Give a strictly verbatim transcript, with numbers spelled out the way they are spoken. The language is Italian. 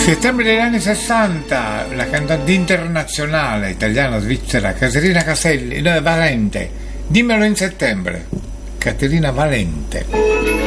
Settembre degli anni sessanta, la cantante internazionale italiana svizzera Caterina Caselli, no, Valente, dimmelo in settembre, Caterina Valente.